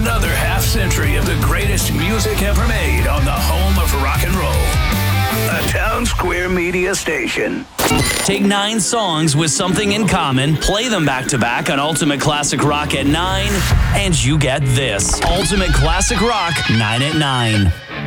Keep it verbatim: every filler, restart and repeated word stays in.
Another half century of the greatest music ever made on the home of rock and roll. A Town Square Media station. Take nine songs with something in common, play them back to back on Ultimate Classic Rock at nine, and you get this. Ultimate Classic Rock nine at nine.